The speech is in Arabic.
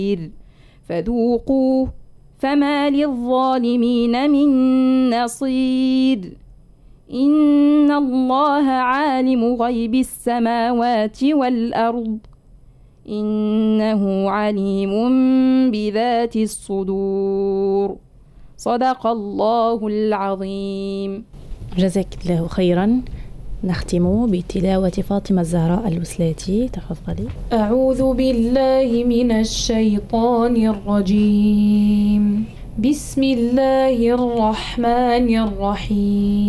فذوقوه فما للظالمين من نصير. إن الله عالم غيب السماوات والأرض إنه عليم بذات الصدور. صدق الله العظيم. جزاك الله خيرا. نختم بتلاوة فاطمة الزهراء الوسلاتي، تفضلي. أعوذ بالله من الشيطان الرجيم. بسم الله الرحمن الرحيم.